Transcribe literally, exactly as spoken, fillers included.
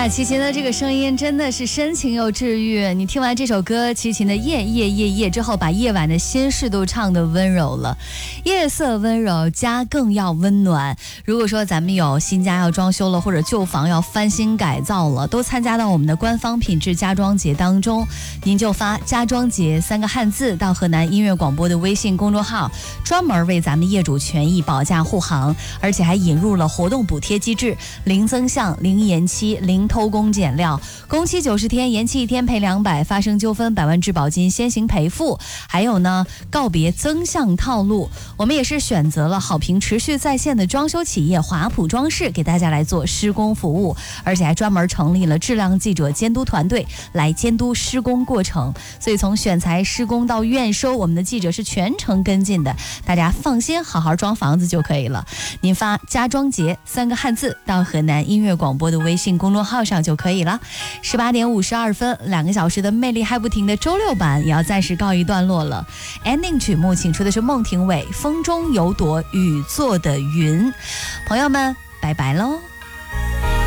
齐秦的这个声音真的是深情又治愈。你听完这首歌齐秦的夜夜夜夜之后，把夜晚的心事都唱得温柔了。夜色温柔，家更要温暖。如果说咱们有新家要装修了，或者旧房要翻新改造了，都参加到我们的官方品质家装节当中，您就发家装节三个汉字到河南音乐广播的微信公众号，专门为咱们业主权益保驾护航，而且还引入了活动补贴机制，零增项、零延期、零偷工减料，工期九十天，延期一天赔两百，发生纠纷百万质保金先行赔付。还有呢，告别增项套路，我们也是选择了好评持续在线的装修企业华普装饰，给大家来做施工服务，而且还专门成立了质量记者监督团队来监督施工过程。所以从选材、施工到验收，我们的记者是全程跟进的，大家放心好好装房子就可以了。您发家装节三个汉字到河南音乐广播的微信公众号上就可以了。十八点五十二分，两个小时的魅力还不停的周六版也要暂时告一段落了。ending 曲目请出的是孟庭苇《风中有朵雨做的云》，朋友们拜拜喽。